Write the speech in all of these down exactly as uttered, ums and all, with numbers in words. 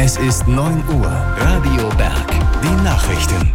Es ist neun Uhr. Radio Berg. Die Nachrichten.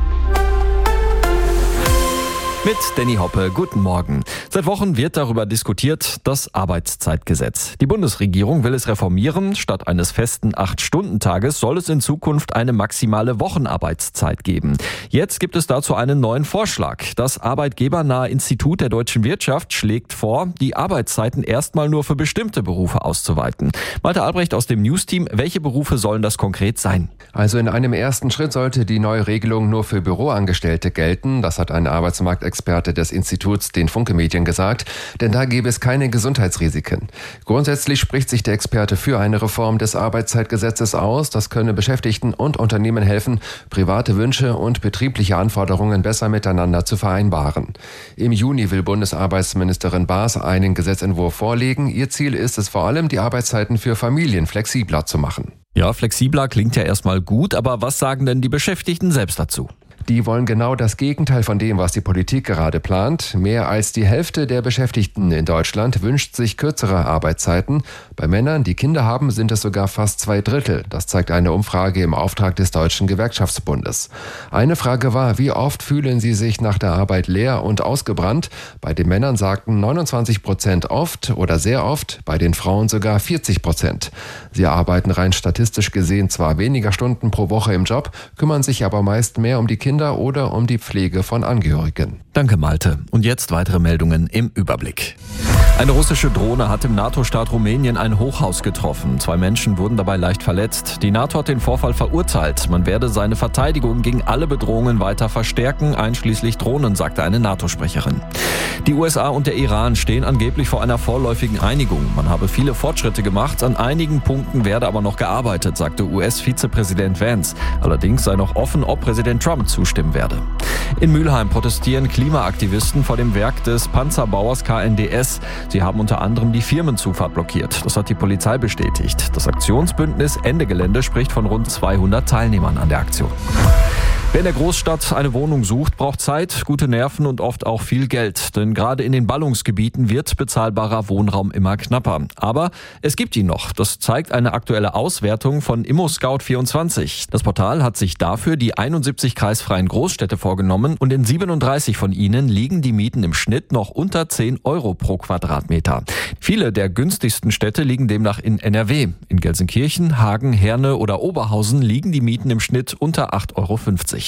Mit Danny Hoppe, guten Morgen. Seit Wochen wird darüber diskutiert, das Arbeitszeitgesetz. Die Bundesregierung will es reformieren. Statt eines festen acht-Stunden-Tages soll es in Zukunft eine maximale Wochenarbeitszeit geben. Jetzt gibt es dazu einen neuen Vorschlag. Das arbeitgebernahe Institut der deutschen Wirtschaft schlägt vor, die Arbeitszeiten erstmal nur für bestimmte Berufe auszuweiten. Malte Albrecht aus dem News-Team, welche Berufe sollen das konkret sein? Also in einem ersten Schritt sollte die neue Regelung nur für Büroangestellte gelten. Das hat ein Arbeitsmarktexperte des Instituts den Funke Medien gesagt, denn da gäbe es keine Gesundheitsrisiken. Grundsätzlich spricht sich der Experte für eine Reform des Arbeitszeitgesetzes aus. Das könne Beschäftigten und Unternehmen helfen, private Wünsche und betriebliche Anforderungen besser miteinander zu vereinbaren. Im Juni will Bundesarbeitsministerin Baas einen Gesetzentwurf vorlegen. Ihr Ziel ist es vor allem, die Arbeitszeiten für Familien flexibler zu machen. Ja, flexibler klingt ja erstmal gut, aber was sagen denn die Beschäftigten selbst dazu? Die wollen genau das Gegenteil von dem, was die Politik gerade plant. Mehr als die Hälfte der Beschäftigten in Deutschland wünscht sich kürzere Arbeitszeiten. Bei Männern, die Kinder haben, sind es sogar fast zwei Drittel. Das zeigt eine Umfrage im Auftrag des Deutschen Gewerkschaftsbundes. Eine Frage war, wie oft fühlen sie sich nach der Arbeit leer und ausgebrannt? Bei den Männern sagten neunundzwanzig Prozent oft oder sehr oft, bei den Frauen sogar vierzig Prozent. Sie arbeiten rein statistisch gesehen zwar weniger Stunden pro Woche im Job, kümmern sich aber meist mehr um die Kinder oder um die Pflege von Angehörigen. Danke, Malte. Und jetzt weitere Meldungen im Überblick. Eine russische Drohne hat im NATO-Staat Rumänien ein Hochhaus getroffen. Zwei Menschen wurden dabei leicht verletzt. Die NATO hat den Vorfall verurteilt. Man werde seine Verteidigung gegen alle Bedrohungen weiter verstärken, einschließlich Drohnen, sagte eine NATO-Sprecherin. Die U S A und der Iran stehen angeblich vor einer vorläufigen Einigung. Man habe viele Fortschritte gemacht, an einigen Punkten werde aber noch gearbeitet, sagte U S-Vizepräsident Vance. Allerdings sei noch offen, ob Präsident Trump zustimmen werde. In Mülheim protestieren Klimaaktivisten vor dem Werk des Panzerbauers K N D S. Sie haben unter anderem die Firmenzufahrt blockiert. Das hat die Polizei bestätigt. Das Aktionsbündnis Ende Gelände spricht von rund zweihundert Teilnehmern an der Aktion. Wer in der Großstadt eine Wohnung sucht, braucht Zeit, gute Nerven und oft auch viel Geld. Denn gerade in den Ballungsgebieten wird bezahlbarer Wohnraum immer knapper. Aber es gibt ihn noch. Das zeigt eine aktuelle Auswertung von ImmoScout vierundzwanzig. Das Portal hat sich dafür die einundsiebzig kreisfreien Großstädte vorgenommen und in siebenunddreißig von ihnen liegen die Mieten im Schnitt noch unter zehn Euro pro Quadratmeter. Viele der günstigsten Städte liegen demnach in N R W. In Gelsenkirchen, Hagen, Herne oder Oberhausen liegen die Mieten im Schnitt unter acht Euro fünfzig.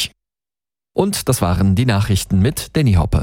Und das waren die Nachrichten mit Danny Hoppe.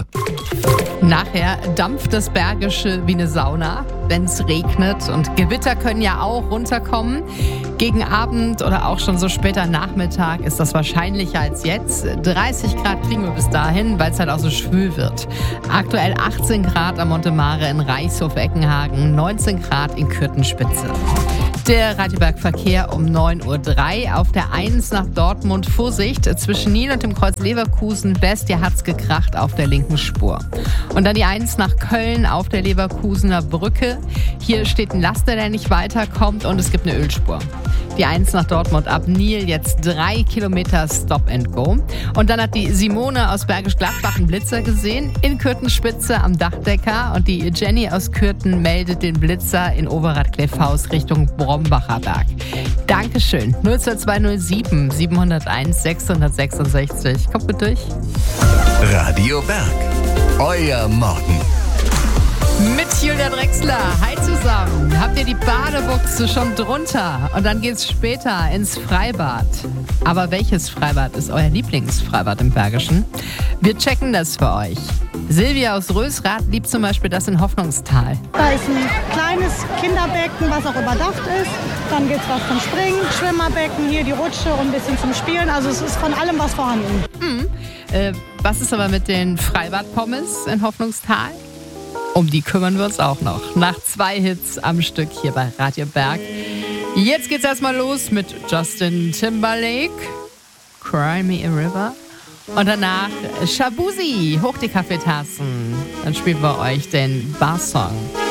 Nachher dampft das Bergische wie eine Sauna, wenn es regnet. Und Gewitter können ja auch runterkommen. Gegen Abend oder auch schon so später Nachmittag ist das wahrscheinlicher als jetzt. dreißig Grad kriegen wir bis dahin, weil es halt auch so schwül wird. Aktuell achtzehn Grad am Monte Mare in Reichshof-Eckenhagen, neunzehn Grad in Kürtenspitze. Der Radioberg-Verkehr um neun Uhr drei. Auf der eins nach Dortmund Vorsicht. Zwischen Nien und dem Kreuz Leverkusen West, hier hat's gekracht auf der linken Spur. Und dann die eins nach Köln auf der Leverkusener Brücke. Hier steht ein Laster, der nicht weiterkommt und es gibt eine Ölspur. Die eins nach Dortmund ab Nil, jetzt drei Kilometer Stop and Go. Und dann hat die Simone aus Bergisch Gladbach einen Blitzer gesehen, in Kürtenspitze am Dachdecker. Und die Jenny aus Kürten meldet den Blitzer in Oberradcliff-Haus Richtung Brombacher Berg. Dankeschön. null zwei null sieben sieben null eins sechs sechs sechs. Kommt gut durch. Radio Berg. Euer Morgen. Mit Julia Drechsler. Hi zusammen. Habt ihr die Badebuchse schon drunter? Und dann geht's später ins Freibad. Aber welches Freibad ist euer Lieblingsfreibad im Bergischen? Wir checken das für euch. Silvia aus Rösrath liebt zum Beispiel das in Hoffnungstal. Da ist ein kleines Kinderbecken, was auch überdacht ist. Dann geht's was zum Springen, Schwimmerbecken, hier die Rutsche und ein bisschen zum Spielen. Also es ist von allem was vorhanden. Mhm. Äh, was ist aber mit den Freibad-Pommes in Hoffnungstal? Um die kümmern wir uns auch noch. Nach zwei Hits am Stück hier bei Radio Berg. Jetzt geht's erstmal los mit Justin Timberlake, Cry Me a River. Und danach Shabuzi, hoch die Kaffeetassen. Dann spielen wir euch den Bar-Song.